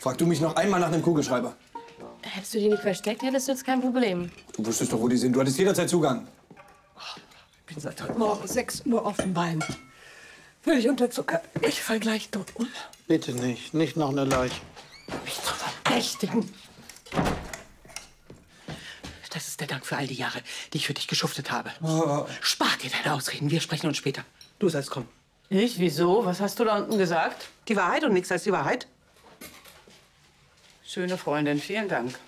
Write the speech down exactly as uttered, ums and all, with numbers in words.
Frag du mich noch einmal nach einem Kugelschreiber. Hättest du die nicht versteckt, hättest du jetzt kein Problem. Du wusstest doch, wo die sind. Du hattest jederzeit Zugang. Ich bin seit heute Morgen sechs Uhr auf dem Bein. Will ich unterzuckern? Ich fall gleich tot um. Bitte nicht. Nicht noch eine Leiche. Mich zu verdächtigen. Das ist der Dank für all die Jahre, die ich für dich geschuftet habe. Oh. Spar dir deine Ausreden. Wir sprechen uns später. Du sollst kommen. Ich? Wieso? Was hast du da unten gesagt? Die Wahrheit und nichts als die Wahrheit. Schöne Freundin, vielen Dank.